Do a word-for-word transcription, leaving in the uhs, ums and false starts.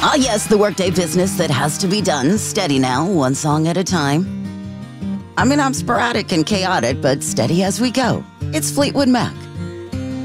Ah, yes, the workday business that has to be done. Steady now, one song at a time. I mean, I'm sporadic and chaotic, but steady as we go. It's Fleetwood Mac